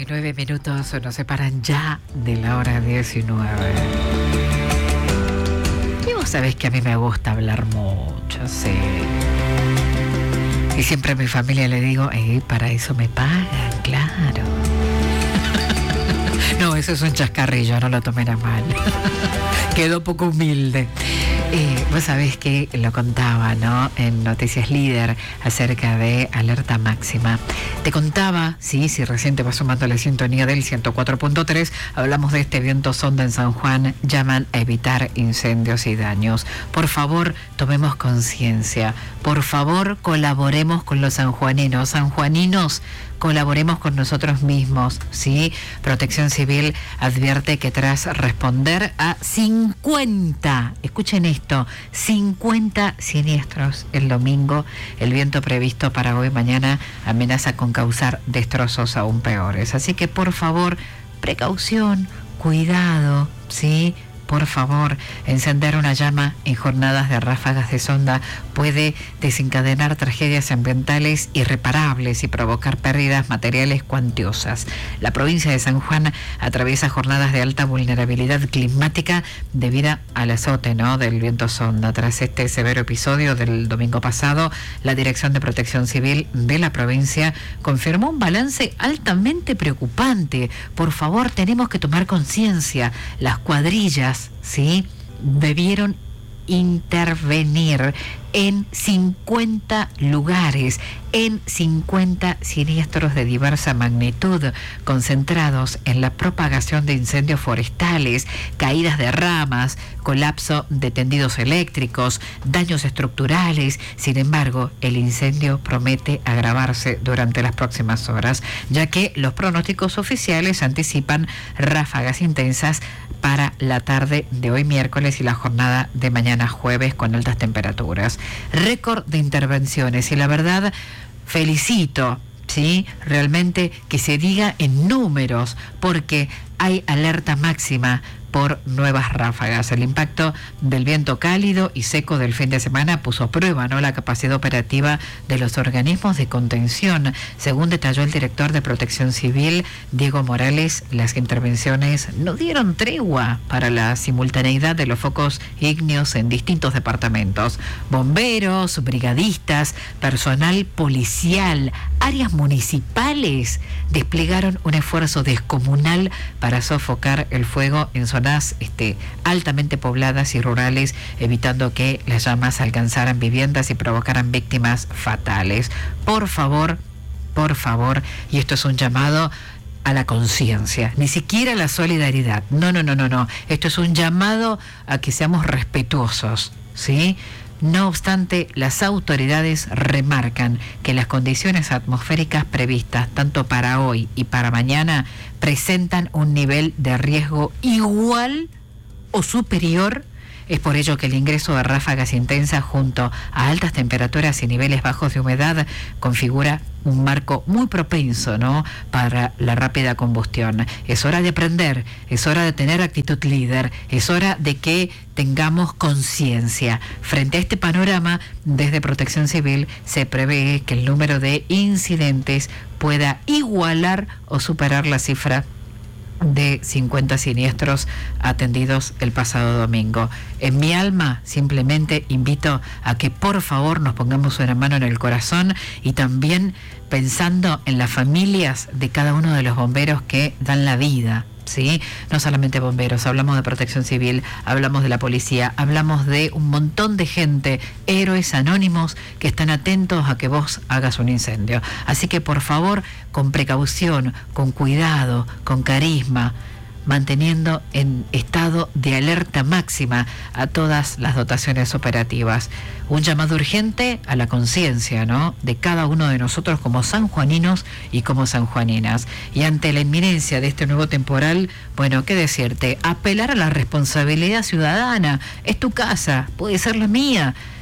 19 minutos nos separan ya de la hora 19. Y vos sabés que a mí me gusta hablar mucho, sí. Y siempre a mi familia le digo, para eso me pagan, claro. No, eso es un chascarrillo, no lo tomen a mal. Quedó poco humilde. Vos sabés que lo contaba, ¿no? En Noticias Líder acerca de alerta máxima. Te contaba, si recién te vas sumando la sintonía del 104.3, hablamos de este viento sonda en San Juan, llaman a evitar incendios y daños. Por favor, tomemos conciencia. Por favor, colaboremos con los sanjuaninos. Sanjuaninos, colaboremos con nosotros mismos, ¿sí? Protección Civil advierte que tras responder a 50, escuchen esto, 50 siniestros el domingo, el viento previsto para hoy mañana amenaza con causar destrozos aún peores. Así que por favor, precaución, cuidado, ¿sí? Por favor, encender una llama en jornadas de ráfagas de sonda puede desencadenar tragedias ambientales irreparables y provocar pérdidas materiales cuantiosas. La provincia de San Juan atraviesa jornadas de alta vulnerabilidad climática debido al azote, ¿no?, del viento sonda. Tras este severo episodio del domingo pasado, la Dirección de Protección Civil de la provincia confirmó un balance altamente preocupante. Por favor, tenemos que tomar conciencia. Las cuadrillas, ¿sí?, debieron intervenir en 50 lugares, en 50 siniestros de diversa magnitud, concentrados en la propagación de incendios forestales, caídas de ramas, colapso de tendidos eléctricos, daños estructurales. Sin embargo, el incendio promete agravarse durante las próximas horas, ya que los pronósticos oficiales anticipan ráfagas intensas para la tarde de hoy miércoles y la jornada de mañana jueves con altas temperaturas. Récord de intervenciones y la verdad felicito, ¿sí?, realmente que se diga en números, porque hay alerta máxima por nuevas ráfagas. El impacto del viento cálido y seco del fin de semana puso a prueba, ¿no?, la capacidad operativa de los organismos de contención. Según detalló el director de Protección Civil, Diego Morales, las intervenciones no dieron tregua para la simultaneidad de los focos ígneos en distintos departamentos. Bomberos, brigadistas, personal policial, áreas municipales desplegaron un esfuerzo descomunal para sofocar el fuego en zonas altamente pobladas y rurales, evitando que las llamas alcanzaran viviendas y provocaran víctimas fatales. Por favor, y esto es un llamado a la conciencia, ni siquiera a la solidaridad. No. Esto es un llamado a que seamos respetuosos, ¿sí? No obstante, las autoridades remarcan que las condiciones atmosféricas previstas tanto para hoy y para mañana presentan un nivel de riesgo igual o superior. Es por ello que el ingreso de ráfagas intensas junto a altas temperaturas y niveles bajos de humedad configura un marco muy propenso, ¿no?, para la rápida combustión. Es hora de aprender, es hora de tener actitud líder, es hora de que tengamos conciencia. Frente a este panorama, desde Protección Civil se prevé que el número de incidentes pueda igualar o superar la cifra de 50 siniestros atendidos el pasado domingo. En mi alma simplemente invito a que por favor nos pongamos una mano en el corazón y también pensando en las familias de cada uno de los bomberos que dan la vida, ¿sí? No solamente bomberos, hablamos de Protección Civil, hablamos de la policía, hablamos de un montón de gente, héroes anónimos que están atentos a que vos hagas un incendio. Así que por favor, con precaución, con cuidado, con carisma, manteniendo en estado de alerta máxima a todas las dotaciones operativas. Un llamado urgente a la conciencia, ¿no?, de cada uno de nosotros como sanjuaninos y como sanjuaninas. Y ante la inminencia de este nuevo temporal, bueno, ¿qué decirte? Apelar a la responsabilidad ciudadana. Es tu casa, puede ser la mía.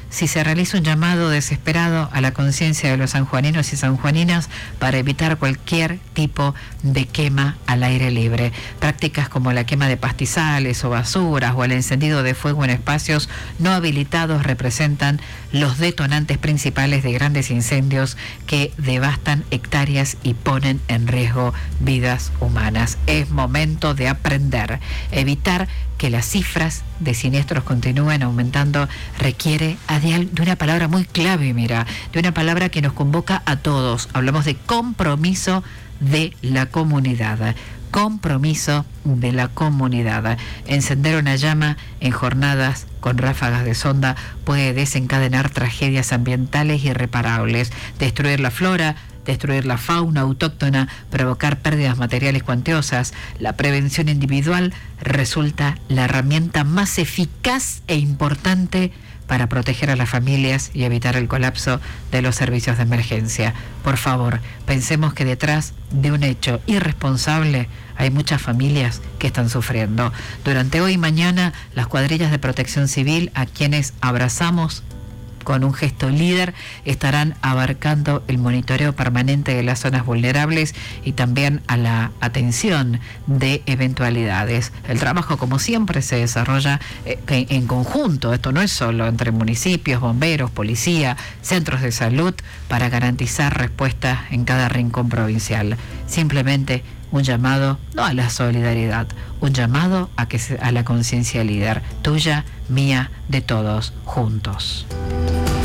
si se realiza un llamado desesperado a la conciencia de los sanjuaninos y sanjuaninas para evitar cualquier tipo de quema al aire libre. Prácticas como la quema de pastizales o basuras o el encendido de fuego en espacios no habilitados representan los detonantes principales de grandes incendios que devastan hectáreas y ponen en riesgo vidas humanas. Es momento de aprender. Evitar que las cifras de siniestros continúen aumentando requiere de una palabra muy clave, mira, de una palabra que nos convoca a todos. Hablamos de compromiso de la comunidad. Compromiso de la comunidad. Encender una llama en jornadas con ráfagas de sonda puede desencadenar tragedias ambientales irreparables, destruir la flora, destruir la fauna autóctona, provocar pérdidas materiales cuantiosas. La prevención individual resulta la herramienta más eficaz e importante para proteger a las familias y evitar el colapso de los servicios de emergencia. Por favor, pensemos que detrás de un hecho irresponsable hay muchas familias que están sufriendo. Durante hoy y mañana, las cuadrillas de protección civil, a quienes abrazamos con un gesto líder, estarán abarcando el monitoreo permanente de las zonas vulnerables y también a la atención de eventualidades. El trabajo, como siempre, se desarrolla en conjunto. Esto no es solo entre municipios, bomberos, policía, centros de salud, para garantizar respuesta en cada rincón provincial. Simplemente un llamado, no a la solidaridad, un llamado a la conciencia líder, tuya, mía, de todos, juntos.